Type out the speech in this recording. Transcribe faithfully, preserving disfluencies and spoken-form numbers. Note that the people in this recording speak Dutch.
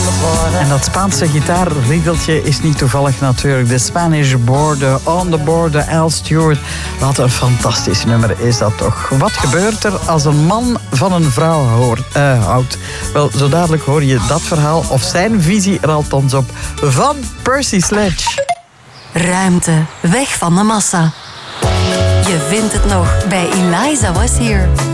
En dat Spaanse gitaarriedeltje is niet toevallig natuurlijk. De Spanish Border, On the Border, Al Stewart. Wat een fantastisch nummer is dat toch. Wat gebeurt er als een man van een vrouw hoort, uh, houdt? Wel, zo dadelijk hoor je dat verhaal of zijn visie er althans op van Percy Sledge. Ruimte, weg van de massa. Je vindt het nog bij Eliza Was Here.